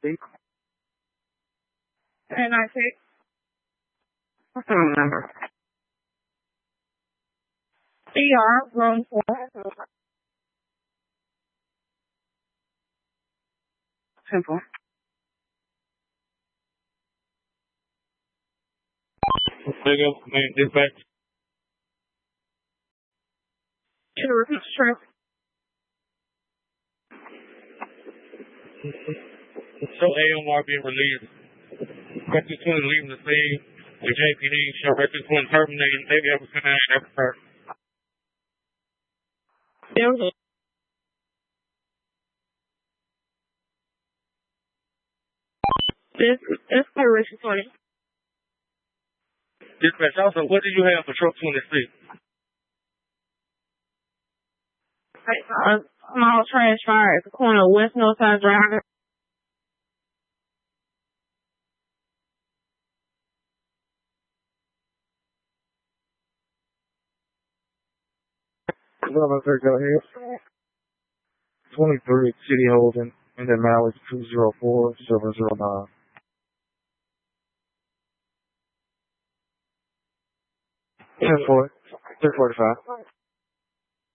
And I say, what's the wrong number? ER, room 4. Simple. Dispatch. True. So AMR being released. Rescue 20 leaving the scene. The JPD show Rescue 20 terminating. Maybe I was going to ask her. This for Rescue 20. Dispatch, also, what do you have for truck 26? Small trash fire at the corner of West Northside Drive. Go ahead. 23 City Holden, and then mileage 204-709. 10-4, 345.